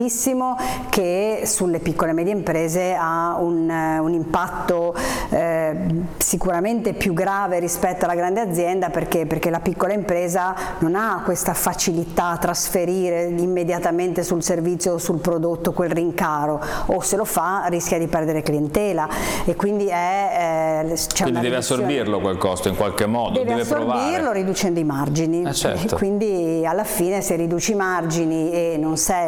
che sulle piccole e medie imprese ha un impatto sicuramente più grave rispetto alla grande azienda, perché la piccola impresa non ha questa facilità a trasferire immediatamente sul servizio o sul prodotto quel rincaro, o se lo fa rischia di perdere clientela, e quindi deve assorbirlo quel costo in qualche modo, deve assorbirlo provare. riducendo i margini, Certo. e quindi alla fine se riduci i margini e non sei